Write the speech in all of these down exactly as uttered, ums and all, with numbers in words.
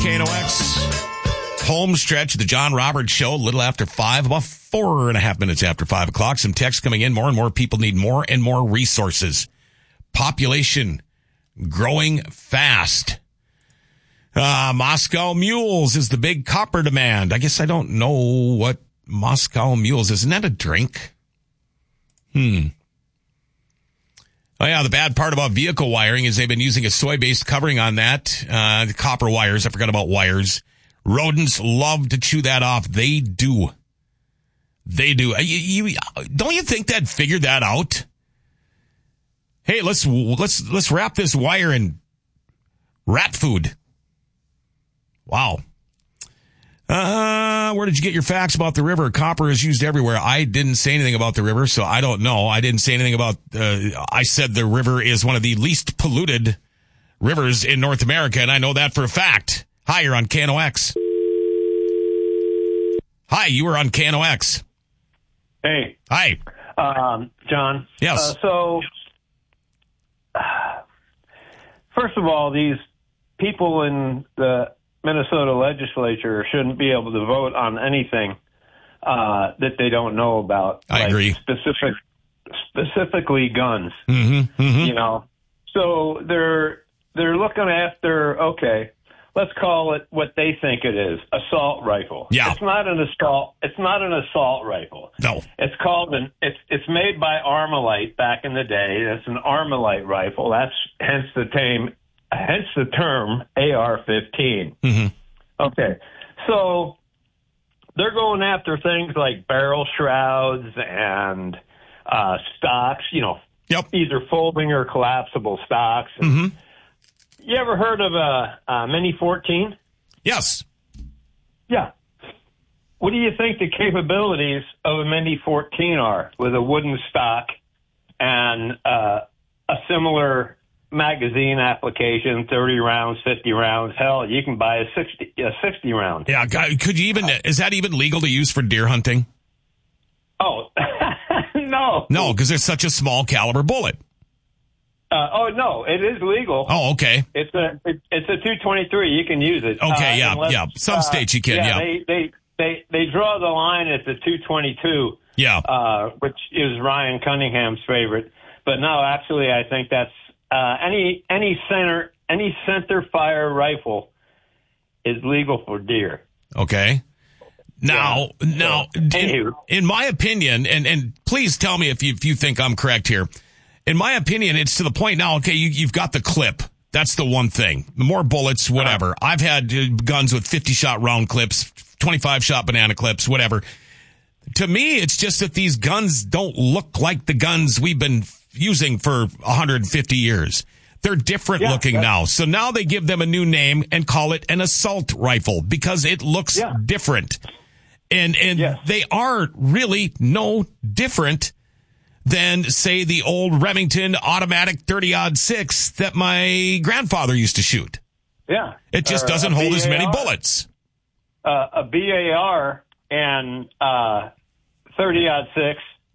K N O X home stretch of the John Roberts Show, a little after five, about four and a half minutes after five o'clock. Some text coming in. More and more people need more and more resources. Population growing fast. Uh, Moscow Mules is the big copper demand. I guess I don't know what Moscow Mules is. Isn't that a drink? Hmm. Oh, yeah, the bad part about vehicle wiring is they've been using a soy-based covering on that. Uh, the copper wires. I forgot about wires. Rodents love to chew that off. They do. They do. You, you, don't you think they'd figure that out? Hey, let's let's let's wrap this wire in rat food. Wow. Uh, where did you get your facts about the river? Copper is used everywhere. I didn't say anything about the river, so I don't know. I didn't say anything about, uh, I said the river is one of the least polluted rivers in North America, and I know that for a fact. Hi, you're on K N O X. Hi, you were on K N O X. Hey. Hi. Um, John. Yes. Uh, so, uh, first of all, these people in the Minnesota legislature shouldn't be able to vote on anything uh, that they don't know about. I like agree. Specific, specifically guns. Mm-hmm, mm-hmm. You know, so they're they're looking after. Okay, let's call it what they think it is: assault rifle. Yeah. It's not an assault. It's not an assault rifle. No. It's called an. It's it's made by Armalite back in the day. It's an Armalite rifle. That's hence the name. Hence the term A R fifteen. Mm-hmm. Okay, so they're going after things like barrel shrouds and uh, stocks, you know, Yep. either folding or collapsible stocks. Mm-hmm. You ever heard of a, a Mini fourteen? Yes. Yeah. What do you think the capabilities of a Mini fourteen are with a wooden stock and uh, a similar magazine application, thirty rounds, fifty rounds. Hell, you can buy a sixty, a sixty round. Yeah. Could you even, is that even legal to use for deer hunting? Oh, no. No, because it's such a small caliber bullet. Uh, oh, no, it is legal. Oh, okay. It's a, it, it's a two twenty-three. You can use it. Okay. Uh, yeah. unless, Yeah. Some uh, states you can. Yeah. yeah. They, they, they, they draw the line at the two twenty-two. Yeah. Uh, which is Ryan Cunningham's favorite. But no, actually, I think that's, Uh, any any center any center fire rifle is legal for deer. Okay. Now, Yeah. now, So, in, anywho. in my opinion, and, and please tell me if you if you think I'm correct here. In my opinion, it's to the point now. Okay, you, you've got the clip. That's the one thing. More bullets, whatever. Uh-huh. I've had uh, guns with fifty shot round clips, twenty-five shot banana clips, whatever. To me, it's just that these guns don't look like the guns we've been using for one hundred fifty years. They're different yeah, looking now. So now they give them a new name and call it an assault rifle because it looks yeah. different. And and yes. they are really no different than, say, the old Remington automatic thirty aught six that my grandfather used to shoot. Yeah. It just Or doesn't hold B A R. as many bullets. Uh, a B A R and uh, thirty aught six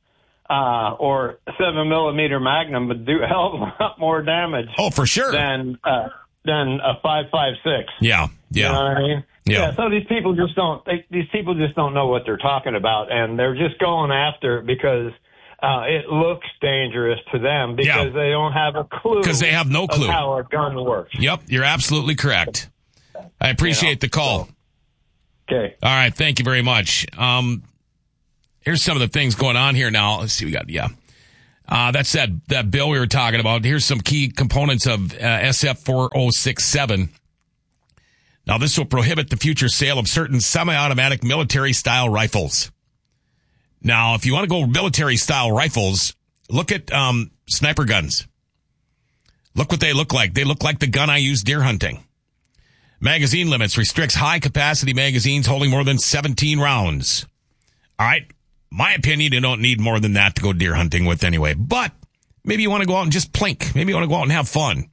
uh, or seven millimeter Magnum would do a hell of a lot more damage. Oh, for sure. Than uh, than a five five six. Yeah, yeah. You know what I mean? Yeah. yeah. So these people just don't. They, these people just don't know what they're talking about, and they're just going after it because uh, it looks dangerous to them because Yeah. they don't have a clue. Because they have no clue of how a gun works. Yep, you're absolutely correct. I appreciate You know, the call. so- Okay. All right, thank you very much. Um, here's some of the things going on here now. Let's see, we got, yeah. Uh, that's that, that bill we were talking about. Here's some key components of uh, S F four oh six seven. Now, this will prohibit the future sale of certain semi-automatic military-style rifles. Now, if you want to go military-style rifles, look at um, sniper guns. Look what they look like. They look like the gun I use deer hunting. Magazine limits restricts high-capacity magazines holding more than seventeen rounds. All right. My opinion, you don't need more than that to go deer hunting with anyway. But maybe you want to go out and just plink. Maybe you want to go out and have fun.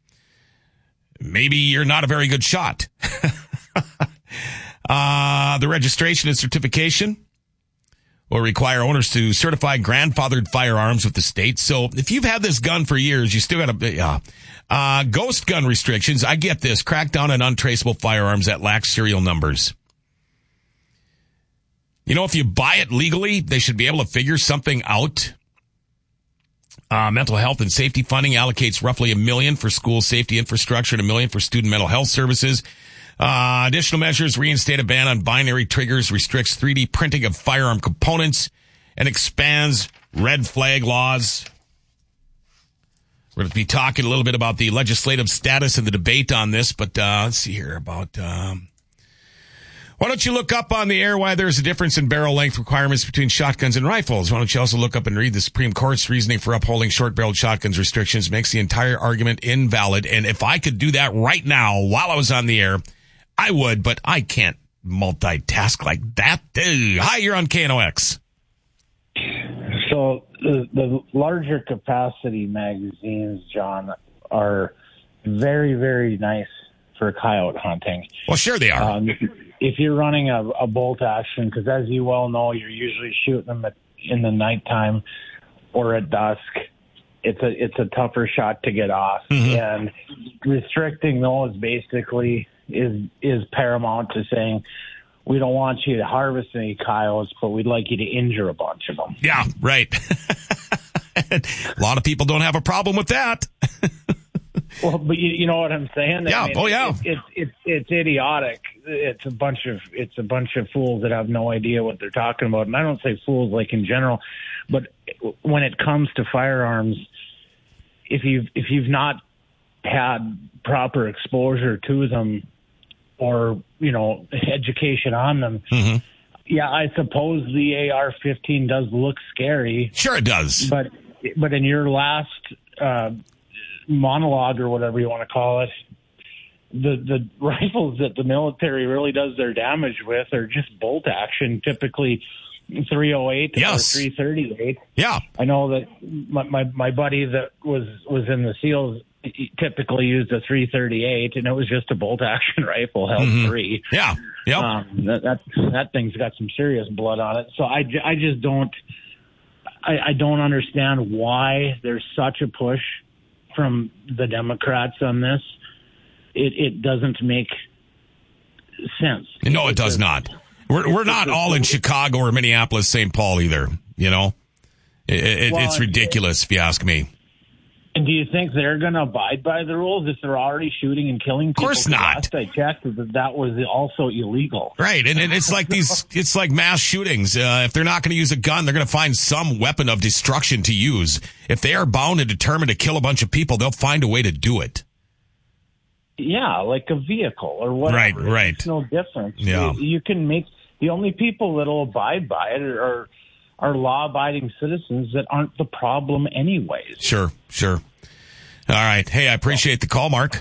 Maybe you're not a very good shot. uh, the registration and certification will require owners to certify grandfathered firearms with the state. So if you've had this gun for years, you still got to, uh, uh, ghost gun restrictions. I get this. Crackdown on untraceable firearms that lack serial numbers. You know, if you buy it legally, they should be able to figure something out. Uh, mental health and safety funding allocates roughly a million for school safety infrastructure and a million for student mental health services. Uh, additional measures reinstate a ban on binary triggers, restricts three D printing of firearm components, and expands red flag laws. We're going to be talking a little bit about the legislative status and the debate on this, but uh, let's see here about... Um, why don't you look up on the air why there's a difference in barrel length requirements between shotguns and rifles? Why don't you also look up and read the Supreme Court's reasoning for upholding short-barreled shotguns restrictions makes the entire argument invalid. And if I could do that right now while I was on the air, I would, but I can't multitask like that. Ugh. Hi, you're on K N O X. So the, the larger capacity magazines, John, are very, very nice for coyote hunting. Well, sure they are. Um, if you're running a, a bolt action, because as you well know, you're usually shooting them at, in the nighttime or at dusk. It's a it's a tougher shot to get off, mm-hmm. and restricting those basically is is paramount to saying we don't want you to harvest any coyotes, but we'd like you to injure a bunch of them. Yeah, right. A lot of people don't have a problem with that. Well, but you, you know what I'm saying? Yeah. I mean, oh, yeah. It's it, it, it's idiotic. It's a bunch of it's a bunch of fools that have no idea what they're talking about. And I don't say fools like in general, but when it comes to firearms, if you've if you've not had proper exposure to them or you know education on them, mm-hmm. yeah, I suppose the A R fifteen does look scary. Sure, it does. But but in your last. Uh, monologue or whatever you want to call it, the the rifles that the military really does their damage with are just bolt action, typically three oh eight yes. or three thirty-eight. Yeah. I know that my, my, my buddy that was, was in the SEALs typically used a three thirty-eight, and it was just a bolt action rifle held mm-hmm. three. Yeah. Yep. Um, that, that, that thing's got some serious blood on it. So I, I just don't, I, I don't understand why there's such a push from the Democrats on this. It it doesn't make sense. No, it does not. We're we're not all in Chicago or Minneapolis, Saint Paul either. You know, it, it, well, it's ridiculous if you ask me. And do you think they're going to abide by the rules if they're already shooting and killing people? Of course not. Last I checked, that that was also illegal. Right, and, and it's like these, it's like mass shootings. Uh, if they're not going to use a gun, they're going to find some weapon of destruction to use. If they are bound and determined to kill a bunch of people, they'll find a way to do it. Yeah, like a vehicle or whatever. Right, right. It's no difference. Yeah. You, you can make the only people that'll abide by it are. are law-abiding citizens that aren't the problem anyways. Sure, sure. All right. Hey, I appreciate the call, Mark.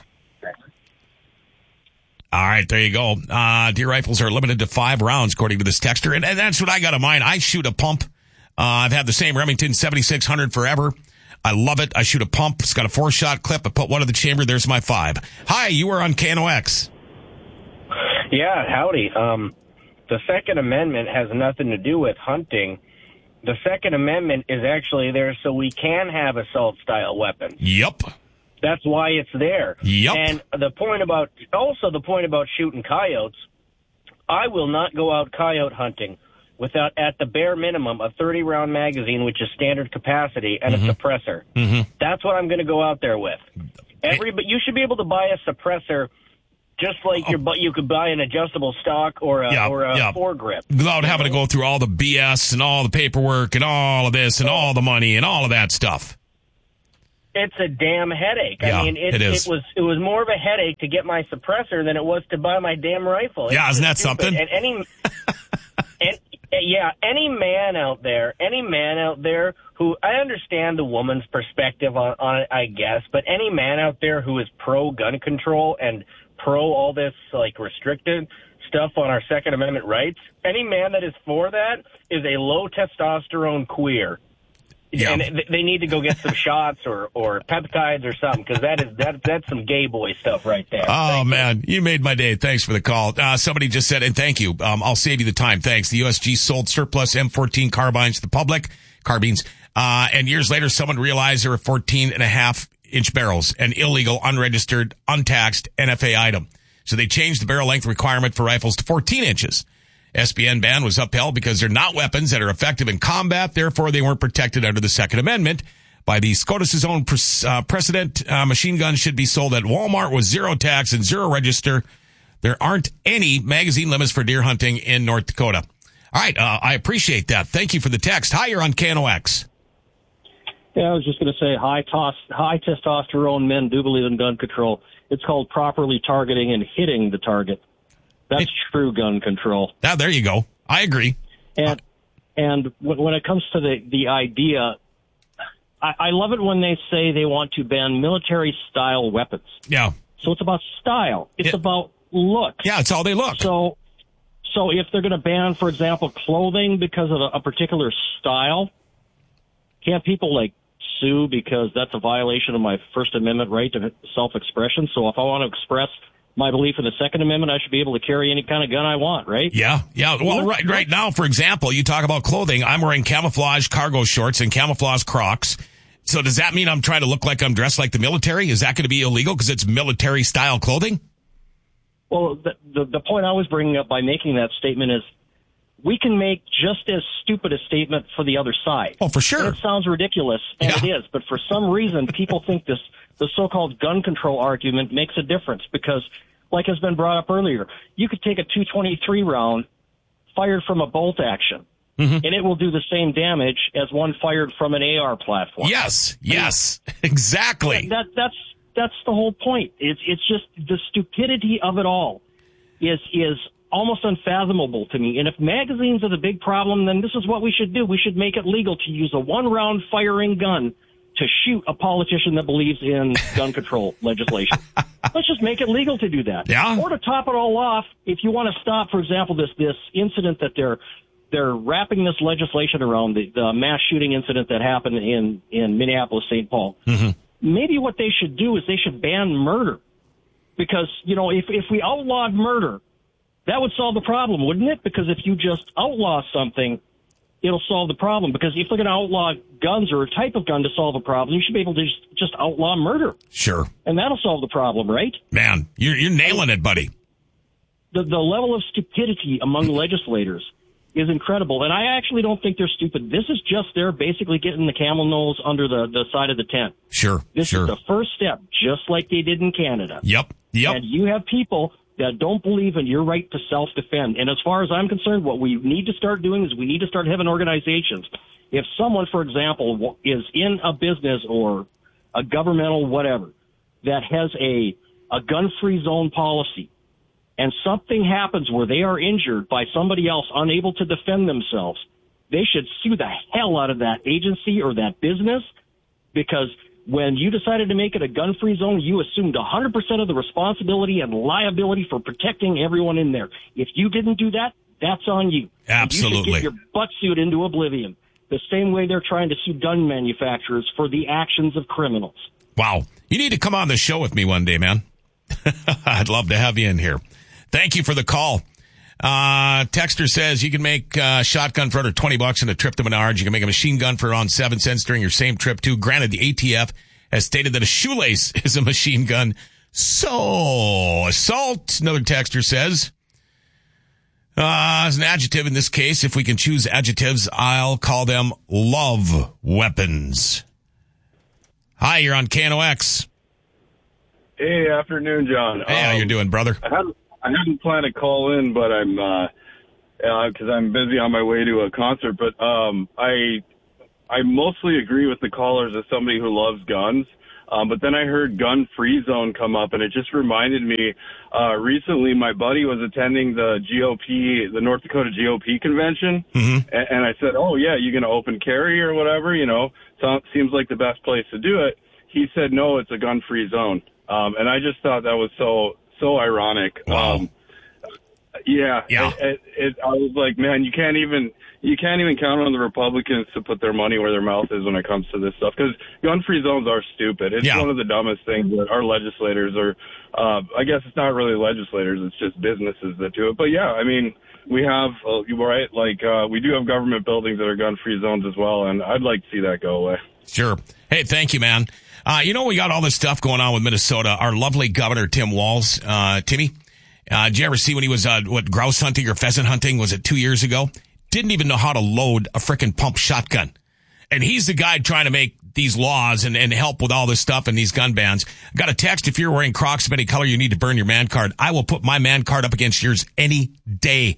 All right, there you go. Uh, deer rifles are limited to five rounds, according to this texter, and, and that's what I got in mind. I shoot a pump. Uh, I've had the same Remington seventy-six hundred forever. I love it. I shoot a pump. It's got a four-shot clip. I put one in the chamber. There's my five. Hi, you are on K N O X. Yeah, howdy. Um, the Second Amendment has nothing to do with hunting. The Second Amendment is actually there so we can have assault-style weapons. Yep. That's why it's there. Yep. And the point about, also the point about shooting coyotes, I will not go out coyote hunting without, at the bare minimum, a thirty-round magazine, which is standard capacity, and mm-hmm. a suppressor. Mm-hmm. That's what I'm going to go out there with. Every, but you should be able to buy a suppressor just like your, you could buy an adjustable stock or a, yeah, or a yeah. foregrip. Without having to go through all the B S and all the paperwork and all of this and all the money and all of that stuff. It's a damn headache. Yeah, I mean, it, it is. It was, it was more of a headache to get my suppressor than it was to buy my damn rifle. It's yeah, isn't that stupid. something? And any, and, yeah, any man out there, any man out there who, I understand the woman's perspective on, on it, I guess, but any man out there who is pro-gun control and pro all this, like, restricted stuff on our Second Amendment rights, any man that is for that is a low-testosterone queer. Yeah. And they need to go get some shots or, or peptides or something, because that is that that's some gay boy stuff right there. Oh, Thank man, you. you made my day. Thanks for the call. Uh, somebody just said, and thank you. Um, I'll save you the time. Thanks. The U S G sold surplus M fourteen carbines to the public, carbines. Uh, and years later, someone realized there were fourteen and a half inch barrels, an illegal, unregistered, untaxed N F A item. So they changed the barrel length requirement for rifles to fourteen inches. S B N ban was upheld because they're not weapons that are effective in combat. Therefore, they weren't protected under the Second Amendment. By the SCOTUS's own pre- uh, precedent, uh, machine guns should be sold at Walmart with zero tax and zero register. There aren't any magazine limits for deer hunting in North Dakota. All right, uh, I appreciate that. Thank you for the text. Hi, you're on K N O X. Yeah, I was just going to say high, tos- high testosterone men do believe in gun control. It's called properly targeting and hitting the target. That's true gun control. Now, there you go. I agree. And and when it comes to the, the idea, I, I love it when they say they want to ban military-style weapons. Yeah. So it's about style. It's yeah. about looks. Yeah, it's all they look. So, so if they're going to ban, for example, clothing because of a, a particular style, can't people, like, sue because that's a violation of my First Amendment right to self-expression? So if I want to express my belief in the Second Amendment, I should be able to carry any kind of gun I want, right? Yeah, yeah. Well, right, right now, for example, you talk about clothing. I'm wearing camouflage cargo shorts and camouflage Crocs. So does that mean I'm trying to look like I'm dressed like the military? Is that going to be illegal because it's military-style clothing? Well, the, the the point I was bringing up by making that statement is we can make just as stupid a statement for the other side. Oh, for sure. And it sounds ridiculous, and yeah. it is. But for some reason, people think this the so-called gun control argument makes a difference because, like has been brought up earlier, you could take a two twenty-three round fired from a bolt action, mm-hmm. and it will do the same damage as one fired from an A R platform. Yes, yes, I mean, exactly. That, that's that's the whole point. It's it's just the stupidity of it all is is almost unfathomable to me. And if magazines are the big problem, then this is what we should do. We should make it legal to use a one-round firing gun to shoot a politician that believes in gun control legislation. Let's just make it legal to do that. Yeah. Or to top it all off, if you want to stop, for example, this this incident that they're they're wrapping this legislation around, the, the mass shooting incident that happened in, in Minneapolis, Saint Paul. Mm-hmm. Maybe what they should do is they should ban murder. Because, you know, if, if we outlawed murder, that would solve the problem, wouldn't it? Because if you just outlaw something, it'll solve the problem. Because if they're going to outlaw guns or a type of gun to solve a problem, you should be able to just, just outlaw murder. Sure. And that'll solve the problem, right? Man, you're, you're nailing it, buddy. The, the level of stupidity among legislators is incredible. And I actually don't think they're stupid. This is just they're basically getting the camel nose under the, the side of the tent. Sure, This sure. is the first step, just like they did in Canada. Yep, yep. And you have people that don't believe in your right to self-defend. And as far as I'm concerned, what we need to start doing is we need to start having organizations. If someone, for example, is in a business or a governmental whatever that has a, a gun-free zone policy, and something happens where they are injured by somebody else unable to defend themselves, they should sue the hell out of that agency or that business, because when you decided to make it a gun-free zone, you assumed one hundred percent of the responsibility and liability for protecting everyone in there. If you didn't do that, that's on you. Absolutely. You should get your butt sued into oblivion, the same way they're trying to sue gun manufacturers for the actions of criminals. Wow. You need to come on the show with me one day, man. I'd love to have you in here. Thank you for the call. Uh, Texter says you can make a uh, shotgun for under twenty bucks and a trip to Menards. You can make a machine gun for around seven cents during your same trip too. Granted, the A T F has stated that a shoelace is a machine gun. So, assault, another texter says. Uh, as an adjective in this case, if we can choose adjectives, I'll call them love weapons. Hi, you're on K N O X. Hey, afternoon, John. Hey, um, how you doing, brother? I hadn't, I hadn't planned to call in, but I'm, uh, because uh, I'm busy on my way to a concert, but um, I I mostly agree with the callers as somebody who loves guns. Um, but then I heard gun-free zone come up, and it just reminded me, uh, recently my buddy was attending the G O P, the North Dakota G O P convention, mm-hmm. and, and I said, oh, yeah, you going to open carry or whatever, you know, so, seems like the best place to do it. He said, no, it's a gun-free zone. Um, and I just thought that was so, so ironic. Wow. Um, yeah. Yeah. It, it, it, I was like, man, you can't even you can't even count on the Republicans to put their money where their mouth is when it comes to this stuff, because gun-free zones are stupid. It's Yeah. one of the dumbest things that our legislators are. Uh, I guess it's not really legislators; it's just businesses that do it. But yeah, I mean, we have uh, right, like uh, we do have government buildings that are gun-free zones as well, and I'd like to see that go away. Sure. Hey, thank you, man. Uh, you know, we got all this stuff going on with Minnesota. Our lovely Governor Tim Walz, uh, Timmy, uh, did you ever see when he was, uh, what, grouse hunting or pheasant hunting? Was it two years ago? Didn't even know how to load a frickin' pump shotgun. And he's the guy trying to make these laws and, and help with all this stuff and these gun bans. Got a text, if you're wearing Crocs of any color, you need to burn your man card. I will put my man card up against yours any day.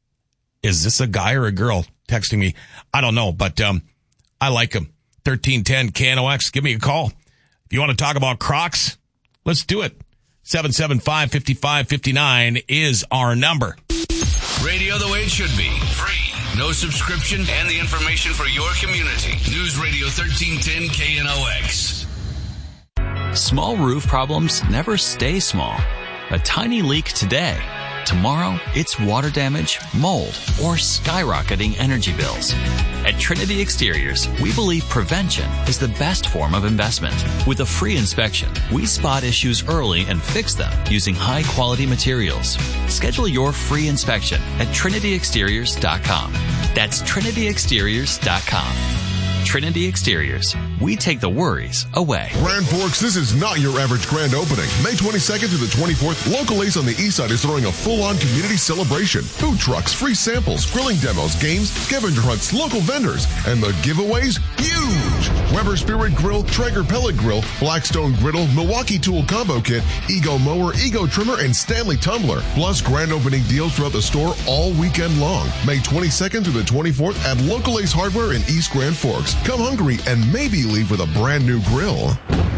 Is this a guy or a girl texting me? I don't know, but um, I like him. thirteen ten K N O X, give me a call. If you want to talk about Crocs, let's do it. seven seven five, five five five nine is our number. Radio the way it should be. Free. No subscription and the information for your community. News Radio thirteen ten K N O X. Small roof problems never stay small. A tiny leak today. Tomorrow, it's water damage, mold, or skyrocketing energy bills. At Trinity Exteriors, we believe prevention is the best form of investment. With a free inspection, we spot issues early and fix them using high-quality materials. Schedule your free inspection at trinity exteriors dot com. That's trinity exteriors dot com. Trinity Exteriors. We take the worries away. Grand Forks, this is not your average grand opening. May twenty-second to the twenty-fourth, Local Ace on the east side is throwing a full-on community celebration. Food trucks, free samples, grilling demos, games, scavenger hunts, local vendors, and the giveaways, huge! Weber Spirit Grill, Traeger Pellet Grill, Blackstone Griddle, Milwaukee Tool Combo Kit, Ego Mower, Ego Trimmer, and Stanley Tumbler. Plus grand opening deals throughout the store all weekend long. May twenty-second to the twenty-fourth at Local Ace Hardware in East Grand Forks. Come hungry and maybe leave with a brand new grill.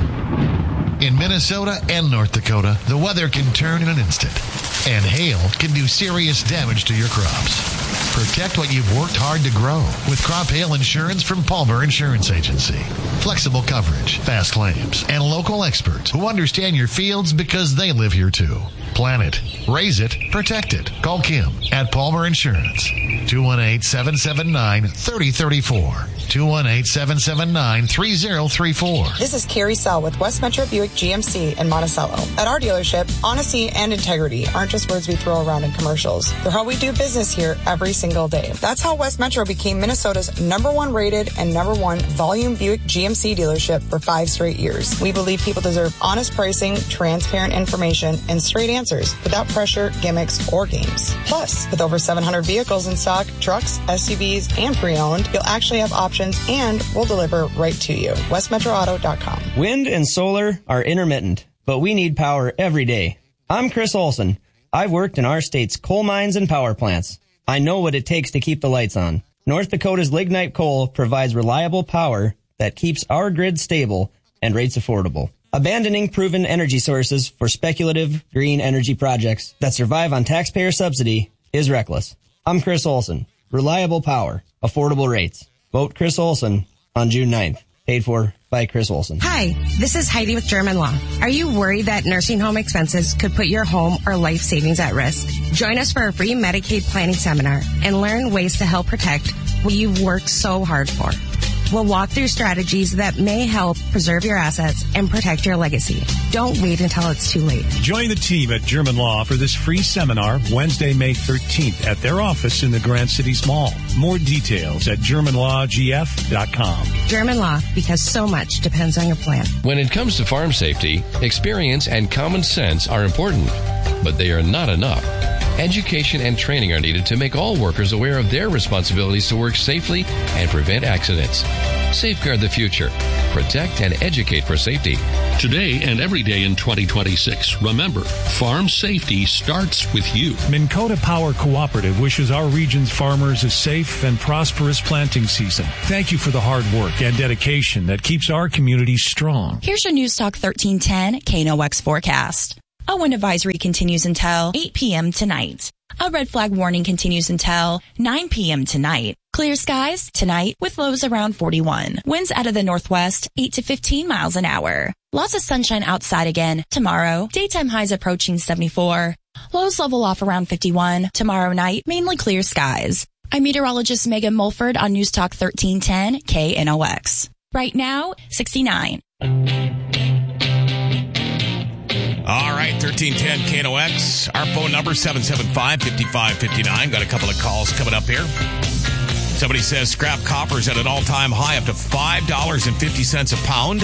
In Minnesota and North Dakota, the weather can turn in an instant, and hail can do serious damage to your crops. Protect what you've worked hard to grow with crop hail insurance from Palmer Insurance Agency. Flexible coverage, fast claims, and local experts who understand your fields because they live here too. Plan it, raise it, protect it. Call Kim at Palmer Insurance. two one eight, seven seven nine, three zero three four. two one eight, seven seven nine, three zero three four. This is Carrie Sell with West Metro Buick G M C in Monticello. At our dealership, honesty and integrity aren't just words we throw around in commercials. They're how we do business here every single day. That's how West Metro became Minnesota's number one rated and number one volume Buick G M C dealership for five straight years. We believe people deserve honest pricing, transparent information, and straight answers without pressure, gimmicks, or games. Plus, with over seven hundred vehicles in stock, trucks, S U Vs, and pre-owned, you'll actually have options and we'll deliver right to you. west metro auto dot com. Wind and solar are intermittent, but we need power every day. I'm Chris Olson. I've worked in our state's coal mines and power plants. I know what it takes to keep the lights on. North Dakota's lignite coal provides reliable power that keeps our grid stable and rates affordable. Abandoning proven energy sources for speculative green energy projects that survive on taxpayer subsidy is reckless. I'm Chris Olson. Reliable power, affordable rates. Vote Chris Olson on June ninth. Paid for by Chris Olson. Hi, this is Heidi with German Law. Are you worried that nursing home expenses could put your home or life savings at risk? Join us for a free Medicaid planning seminar and learn ways to help protect what you've worked so hard for. We'll walk through strategies that may help preserve your assets and protect your legacy. Don't wait until it's too late. Join the team at German Law for this free seminar Wednesday, May thirteenth at their office in the Grand Cities Mall. More details at german law g f dot com. German Law, because so much depends on your plan. When it comes to farm safety, experience and common sense are important, but they are not enough. Education and training are needed to make all workers aware of their responsibilities to work safely and prevent accidents. Safeguard the future. Protect and educate for safety. Today and every day in twenty twenty-six, remember, farm safety starts with you. Minn Kota Power Cooperative wishes our region's farmers a safe and prosperous planting season. Thank you for the hard work and dedication that keeps our community strong. Here's your News Talk thirteen ten K N O X forecast. A wind advisory continues until eight p.m. tonight. A red flag warning continues until nine p.m. tonight. Clear skies tonight with lows around forty-one. Winds out of the northwest, eight to fifteen miles an hour. Lots of sunshine outside again tomorrow. Daytime highs approaching seventy-four. Lows level off around fifty-one. Tomorrow night, mainly clear skies. I'm meteorologist Megan Mulford on News Talk thirteen ten K N O X. Right now, sixty-nine. All right, thirteen ten K N O X. Our phone number, seven seven five, five five five nine. Got a couple of calls coming up here. Somebody says scrap copper's at an all-time high, up to five dollars and fifty cents a pound.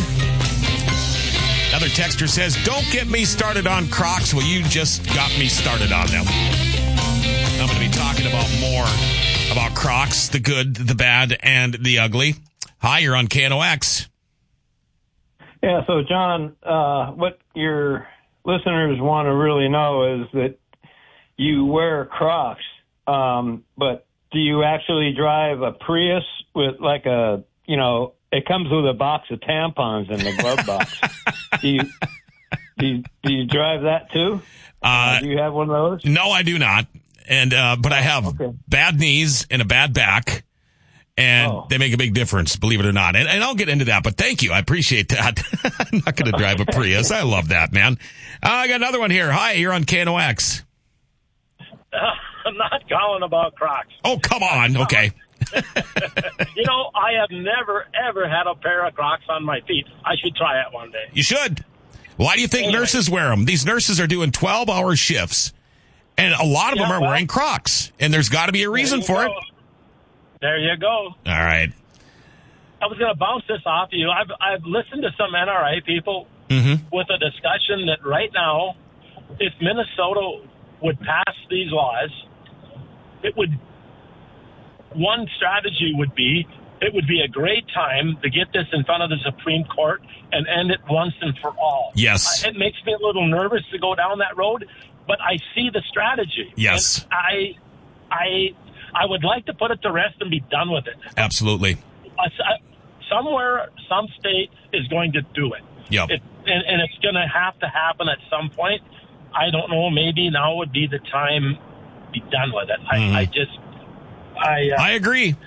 Another texter says, don't get me started on Crocs. Well, you just got me started on them. I'm going to be talking about more about Crocs, the good, the bad, and the ugly. Hi, you're on K N O X. Yeah, so, John, uh, what your listeners want to really know is that you wear Crocs, um, but do you actually drive a Prius with like a, you know, it comes with a box of tampons in the glove box. do, you, do, you, do you drive that too? Uh, do you have one of those? No, I do not. And uh, but I have okay. bad knees and a bad back, and oh. they make a big difference, believe it or not. And, and I'll get into that, but thank you. I appreciate that. I'm not going to drive a Prius. I love that, man. Uh, I got another one here. Hi, you're on K N O X. Uh, I'm not calling about Crocs. Oh, come on. Okay. You know, I have never, ever had a pair of Crocs on my feet. I should try it one day. You should. Why do you think anyway. nurses wear them? These nurses are doing twelve-hour shifts, and a lot of yeah, them are well, wearing Crocs, and there's got to be a reason for go. it. There you go. All right. I was going to bounce this off of you. I've, I've listened to some N R A people mm-hmm. with a discussion that right now, if Minnesota would pass these laws, it would, one strategy would be, it would be a great time to get this in front of the Supreme Court and end it once and for all. Yes. Uh, it makes me a little nervous to go down that road, but I see the strategy. Yes. And I, I, I would like to put it to rest and be done with it. Absolutely. Uh, somewhere, some state is going to do it. Yep. It, and, and it's going to have to happen at some point. I don't know. Maybe now would be the time to be done with it. I, mm. I just, I, uh, I agree.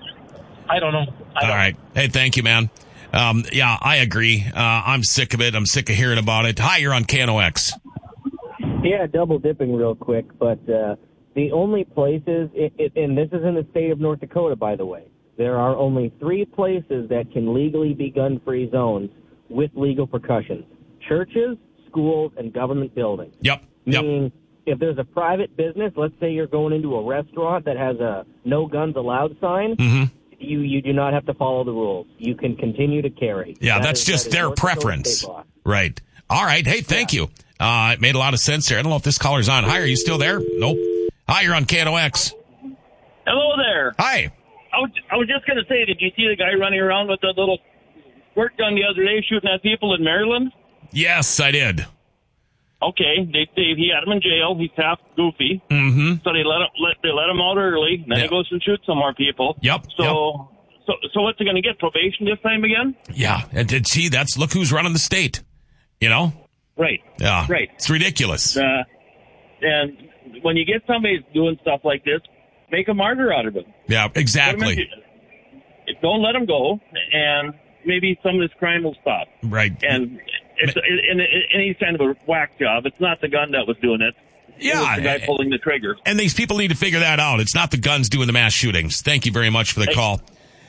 I don't know. I don't All right. Hey, thank you, man. Um, yeah, I agree. Uh, I'm sick of it. I'm sick of hearing about it. Hi, you're on K N O X. Yeah, double dipping real quick, but uh, the only places, it, it, and this is in the state of North Dakota, by the way, there are only three places that can legally be gun-free zones with legal percussions: churches, schools, and government buildings. Yep. Meaning, yep. if there's a private business, let's say you're going into a restaurant that has a no guns allowed sign, mm-hmm. you, you do not have to follow the rules. You can continue to carry. Yeah, that that's is, just that their preference. Right. All right. Hey, thank yeah. you. Uh, it made a lot of sense there. I don't know if this caller's on. Hi, are you still there? Nope. Hi, you're on K N O X. Hello there. Hi. I was, I was just going to say, did you see the guy running around with the little squirt gun the other day shooting at people in Maryland? Yes, I did. Okay, they, they he had him in jail. He's half goofy, mm-hmm. so they let him let they let him out early. Then yep. he goes and shoots some more people. Yep. So, yep. so, so what's he going to get? Probation this time again? Yeah, and, and see, that's look who's running the state. You know. Right. Yeah. Right. It's ridiculous. Uh, and when you get somebody doing stuff like this, make a martyr out of him. Yeah. Exactly. Don't let him go, and maybe some of this crime will stop. Right. And. It's and any kind of a whack job. It's not the gun that was doing it. Yeah, it was the guy pulling the trigger. And these people need to figure that out. It's not the guns doing the mass shootings. Thank you very much for the hey. call.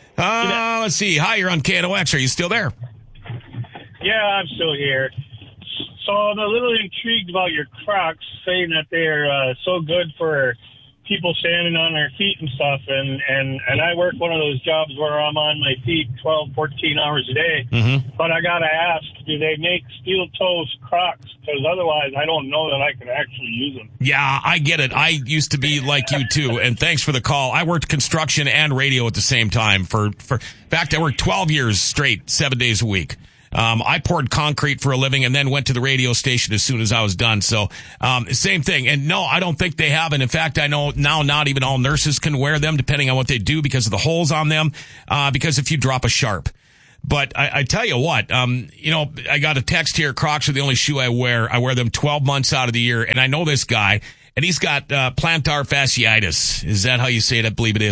Uh, let's see. Hi, you're on K N O X. Are you still there? Yeah, I'm still here. So I'm a little intrigued about your Crocs, saying that they're uh, so good for people standing on their feet and stuff. And, and, and I work one of those jobs where I'm on my feet twelve, fourteen hours a day. Mm-hmm. But I got to ask, do they make steel-toes Crocs? Because otherwise I don't know that I could actually use them. Yeah, I get it. I used to be like you, too. And thanks for the call. I worked construction and radio at the same time. For, for in fact, I worked twelve years straight, seven days a week. Um, I poured concrete for a living and then went to the radio station as soon as I was done. So, um, same thing. And no, I don't think they have. And in fact, I know now not even all nurses can wear them depending on what they do because of the holes on them. Uh, because if you drop a sharp. But I, I tell you what, um, you know, I got a text here. Crocs are the only shoe I wear. I wear them twelve months out of the year. And I know this guy and he's got, uh, plantar fasciitis. Is that how you say it? I believe it is.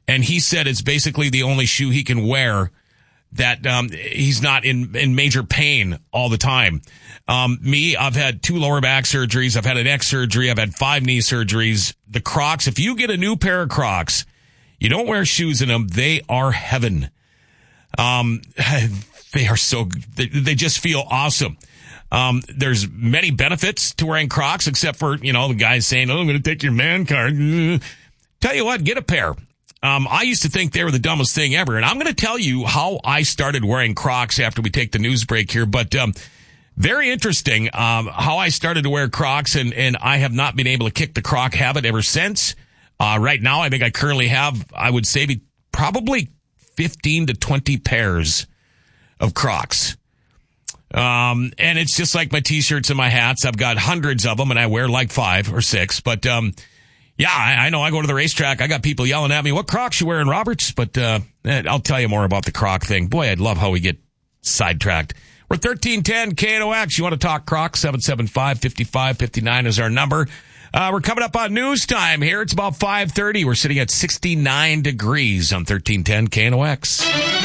And he said it's basically the only shoe he can wear that um, he's not in, in major pain all the time. Um, me, I've had two lower back surgeries. I've had an neck surgery. I've had five knee surgeries. The Crocs, if you get a new pair of Crocs, you don't wear shoes in them. They are heaven. Um, they are so, they, they just feel awesome. Um, there's many benefits to wearing Crocs, except for, you know, the guys saying, oh, I'm going to take your man card. Tell you what, get a pair. Um, I used to think they were the dumbest thing ever. And I'm going to tell you how I started wearing Crocs after we take the news break here. But, um, very interesting, um, how I started to wear Crocs, and, and I have not been able to kick the Croc habit ever since. Uh, right now, I think I currently have, I would say, probably fifteen to twenty pairs of Crocs. Um, and it's just like my t-shirts and my hats. I've got hundreds of them, and I wear like five or six. But, um, yeah, I, I know I go to the racetrack. I got people yelling at me, what Crocs you wearing, Roberts? But, uh, I'll tell you more about the Croc thing. Boy, I'd love how we get sidetracked. We're thirteen ten K N O X. You want to talk Crocs? seven seven five, five five five nine is our number. Uh, we're coming up on news time here. It's about five thirty. We're sitting at sixty-nine degrees on thirteen ten K N O X.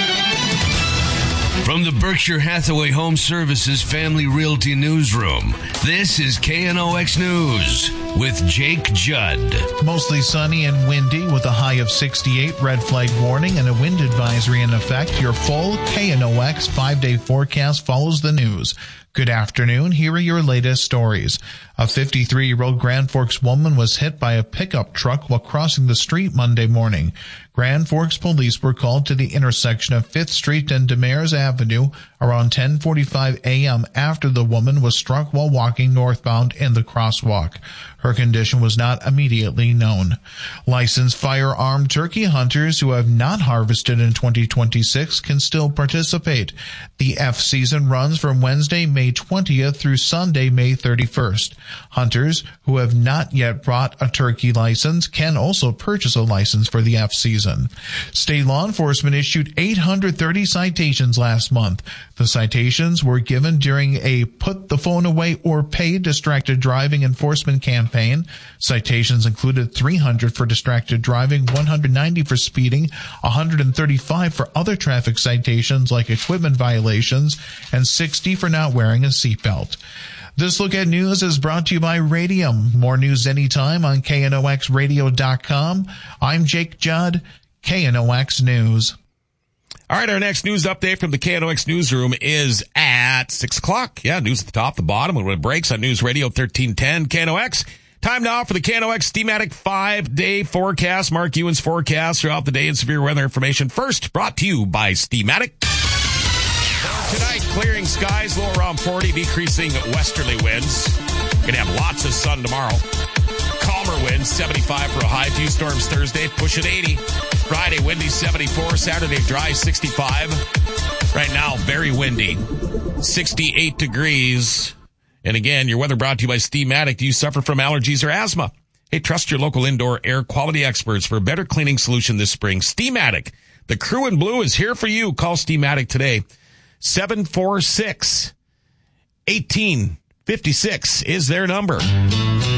From the Berkshire Hathaway Home Services Family Realty Newsroom, this is K N O X News with Jake Judd. Mostly sunny and windy with a high of sixty-eight, red flag warning, and a wind advisory in effect. Your full K N O X five-day forecast follows the news. Good afternoon. Here are your latest stories. A fifty-three-year-old Grand Forks woman was hit by a pickup truck while crossing the street Monday morning. Grand Forks police were called to the intersection of fifth Street and Demers Avenue around ten forty-five a.m. after the woman was struck while walking northbound in the crosswalk. Her condition was not immediately known. Licensed firearm turkey hunters who have not harvested in twenty twenty-six can still participate. The F season runs from Wednesday, May twentieth through Sunday, May thirty-first. Hunters who have not yet brought a turkey license can also purchase a license for the F season. State law enforcement issued eight hundred thirty citations last month. The citations were given during a Put the Phone Away or Pay Distracted Driving enforcement campaign. Citations included three hundred for distracted driving, one hundred ninety for speeding, one hundred thirty-five for other traffic citations like equipment violations, and sixty for not wearing a seatbelt. This Look at News is brought to you by Radium. More news anytime on K N O X radio dot com. I'm Jake Judd, K N O X News. All right, our next news update from the K N O X newsroom is at six o'clock. Yeah, news at the top, the bottom, when it breaks on News Radio thirteen ten K N O X. Time now for the K N O X Steamatic five-day forecast. Mark Ewan's forecast throughout the day and severe weather information. First, brought to you by Steamatic. Tonight, clearing skies, low around forty, decreasing westerly winds. Going to have lots of sun tomorrow. Calmer winds, seventy-five for a high. Few storms Thursday, pushing eighty. Friday, windy, seventy-four. Saturday, dry, sixty-five. Right now, very windy, sixty-eight degrees. And again, your weather brought to you by Steamatic. Do you suffer from allergies or asthma? Hey, trust your local indoor air quality experts for a better cleaning solution this spring. Steamatic. The crew in blue is here for you. Call Steamatic today. seven four six, one eight five six is their number.